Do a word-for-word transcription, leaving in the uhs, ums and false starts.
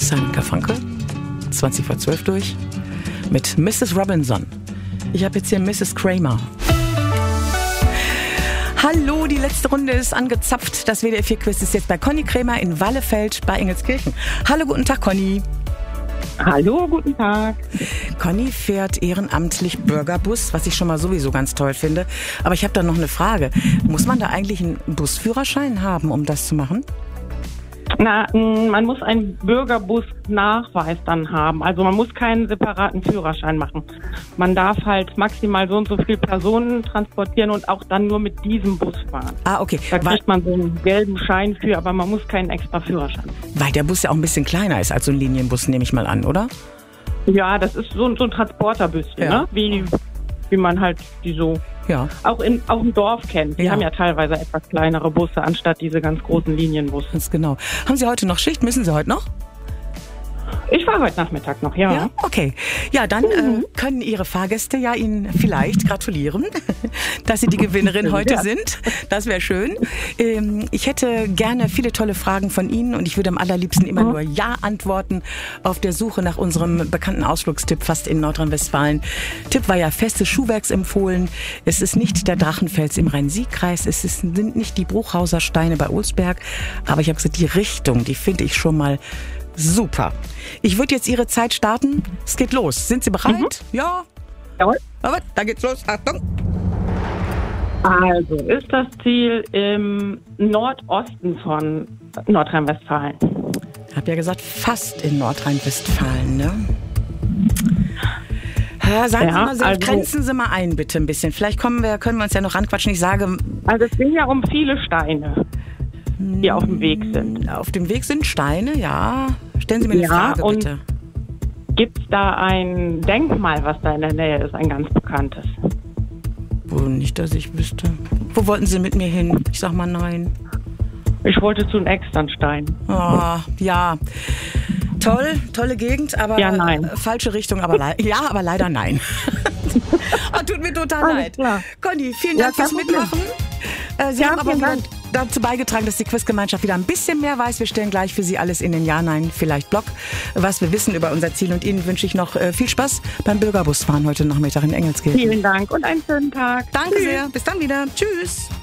Simon Garfunkel, zwanzig vor zwölf durch, mit Missus Robinson. Ich habe jetzt hier Missus Kramer. Hallo, die letzte Runde ist angezapft. Das W D R vier Quiz ist jetzt bei Conny Krämer in Wallefeld bei Engelskirchen. Hallo, guten Tag, Conny. Hallo, guten Tag. Conny fährt ehrenamtlich Bürgerbus, was ich schon mal sowieso ganz toll finde. Aber ich habe da noch eine Frage. Muss man da eigentlich einen Busführerschein haben, um das zu machen? Na, man muss einen Bürgerbus-Nachweis dann haben. Also man muss keinen separaten Führerschein machen. Man darf halt maximal so und so viele Personen transportieren und auch dann nur mit diesem Bus fahren. Ah, okay. Da kriegt man so einen gelben Schein für, aber man muss keinen extra Führerschein. Weil der Bus ja auch ein bisschen kleiner ist als so ein Linienbus, nehme ich mal an, oder? Ja, das ist so, so ein Transporterbüsschen, ja. ne? Wie, wie man halt die so ja. auch, in, auch im Dorf kennt. Die ja. haben ja teilweise etwas kleinere Busse, anstatt diese ganz großen Linienbusse. Ganz genau. Haben Sie heute noch Schicht? Müssen Sie heute noch? Ich fahre heute Nachmittag noch, ja. Ja, okay. Ja, dann mhm. äh, können Ihre Fahrgäste ja Ihnen vielleicht gratulieren, dass Sie die Gewinnerin heute ja. sind. Das wäre schön. Ähm, ich hätte gerne viele tolle Fragen von Ihnen und ich würde am allerliebsten immer mhm. nur Ja antworten auf der Suche nach unserem bekannten Ausflugstipp fast in Nordrhein-Westfalen. Tipp war ja festes Schuhwerks empfohlen. Es ist nicht der Drachenfels im Rhein-Sieg-Kreis. Es ist, sind nicht die Bruchhauser Steine bei Olsberg. Aber ich habe gesagt, die Richtung, die finde ich schon mal super. Ich würde jetzt Ihre Zeit starten. Es geht los. Sind Sie bereit? Mhm. Ja. Jawohl. Aber da geht's los. Achtung. Also ist das Ziel im Nordosten von Nordrhein-Westfalen. Ich habe ja gesagt, fast in Nordrhein-Westfalen, ne? Ja, sagen ja, Sie mal, also, grenzen Sie mal ein, bitte ein bisschen. Vielleicht kommen wir, können wir uns ja noch ranquatschen. Ich sage... Also es ging ja um viele Steine, die auf dem Weg sind. Auf dem Weg sind Steine, ja. Stellen Sie mir eine ja, Frage, und bitte. Gibt es da ein Denkmal, was da in der Nähe ist, ein ganz bekanntes? Wo nicht, dass ich wüsste. Wo wollten Sie mit mir hin? Ich sag mal nein. Ich wollte zu einem Externstein. Oh, ja. Toll, tolle Gegend, aber ja, nein. falsche Richtung, aber le- ja, aber leider nein. Oh, tut mir total Alles leid. Klar. Conny, vielen Dank ja, fürs Mitmachen. Äh, Sie ja, haben aber wieder Dank. dazu beigetragen, dass die Quizgemeinschaft wieder ein bisschen mehr weiß. Wir stellen gleich für Sie alles in den Ja-Nein-Vielleicht-Blog, was wir wissen über unser Ziel. Und Ihnen wünsche ich noch äh, viel Spaß beim Bürgerbusfahren heute Nachmittag in Engelskirchen. Vielen Dank und einen schönen Tag. Danke Tschüss. sehr. Bis dann wieder. Tschüss.